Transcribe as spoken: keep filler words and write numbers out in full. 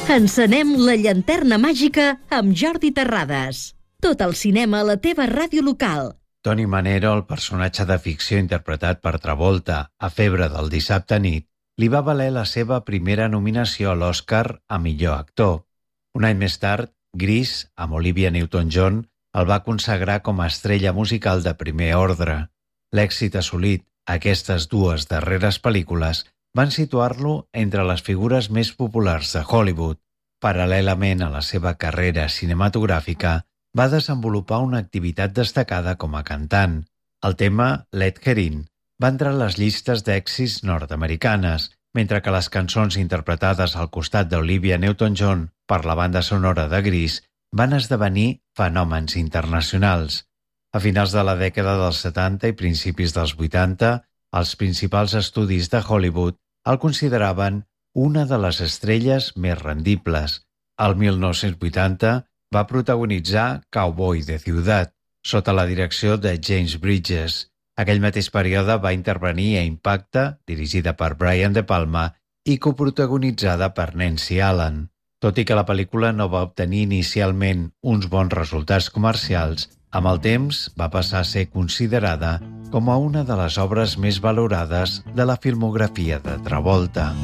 Encenem la llanterna màgica amb Jordi Terrades. Tot el cinema a la teva ràdio local. Tony Manero, el personatge de ficció interpretat per Travolta a Febre del dissabte nit, li va valer la seva primera nominació a l'Oscar a millor actor. Un any més tard, Grease, amb Olivia Newton-John, el va consagrar com a estrella musical de primer ordre. L'èxit assolit a aquestes dues darreres pel·lícules van situar-lo entre les figures més populars de Hollywood. Paral·lelament a la seva carrera cinematogràfica, va desenvolupar una activitat destacada com a cantant. El tema Let Her In va entrar a les llistes d'èxits nord-americanes, mentre que les cançons interpretades al costat d'Olivia Newton-John per la banda sonora de Grease van esdevenir fenòmens internacionals. A finals de la dècada dels setanta i principis dels vuitanta, els principals estudis de Hollywood el consideraven una de les estrelles més rendibles. El mil nou-cents vuitanta va protagonitzar Cowboy de Ciutat, sota la direcció de James Bridges. Aquell mateix període va intervenir a Impacte, dirigida per Brian De Palma i coprotagonitzada per Nancy Allen. Tot i que la pel·lícula no va obtenir inicialment uns bons resultats comercials, amb el temps va passar a ser considerada com a una de les obres més valorades de la filmografia de Travolta.